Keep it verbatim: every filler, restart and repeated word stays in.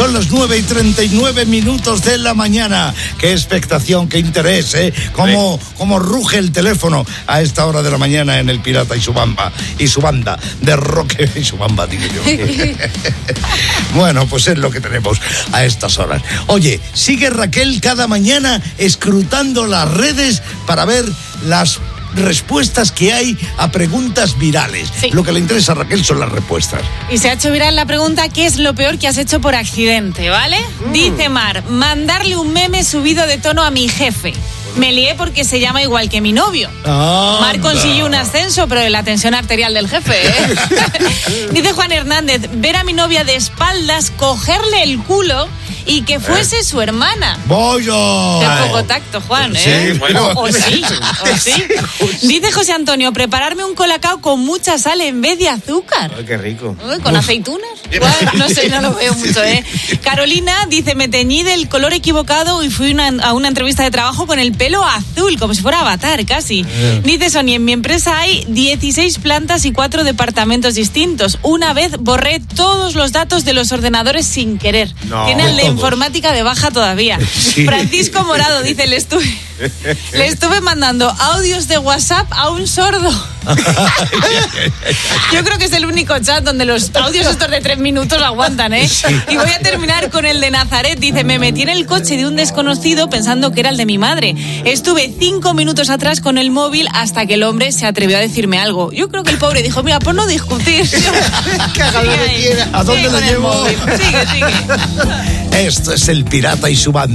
Son las nueve y treinta y nueve minutos de la mañana. Qué expectación, qué interés, ¿eh? Cómo, cómo ruge el teléfono a esta hora de la mañana en El Pirata y su bamba, y su banda de rock y su bamba, digo yo. Bueno, pues es lo que tenemos a estas horas. Oye, sigue Raquel cada mañana escrutando las redes para ver las respuestas que hay a preguntas virales. Sí. Lo que le interesa a Raquel son las respuestas. Y se ha hecho viral la pregunta: ¿qué es lo peor que has hecho por accidente? ¿Vale? Mm. Dice Mar: mandarle un meme subido de tono a mi jefe. Me lié porque se llama igual que mi novio. Ah, Mar consiguió un ascenso, pero de la tensión arterial del jefe, ¿eh? Dice Juan Hernández: ver a mi novia de espaldas, cogerle el culo y que fuese eh. su hermana. ¡Voy yo! Qué poco tacto, Juan, ¿eh? Sí, bueno. O, o sí, o sí. Dice José Antonio: prepararme un colacao con mucha sal en vez de azúcar. Ay, qué rico. Uy, ¿con Uf. aceitunas? Bueno, no sé, no lo veo mucho, ¿eh? Carolina dice: me teñí del color equivocado y fui una, a una entrevista de trabajo con el pelo azul, como si fuera Avatar, casi. Eh. Dice Sonia: en mi empresa hay dieciséis plantas y cuatro departamentos distintos. Una vez borré todos los datos de los ordenadores sin querer. No, Tiene el de todos. Informática de baja todavía. Sí. Francisco Morado dice: le estuve, le estuve mandando audios de WhatsApp a un sordo. Yo creo que es el único chat donde los audios estos de tres minutos aguantan, ¿eh? Sí. Y voy a terminar con el de Nazaret. Dice: me metí en el coche de un desconocido pensando que era el de mi madre. Estuve cinco minutos atrás con el móvil hasta que el hombre se atrevió a decirme algo. Yo creo que el pobre dijo: mira, por no discutir. Que haga lo que quiera. ¿A dónde lo llevo? Sigue, sigue. Esto es El Pirata y su banda.